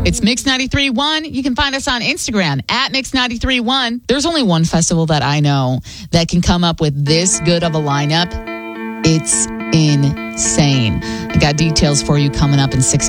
It's Mix 93.1. You can find us on Instagram at Mix 93.1. There's only one festival that I know that can come up with this good of a lineup. It's insane. I got details for you coming up in 60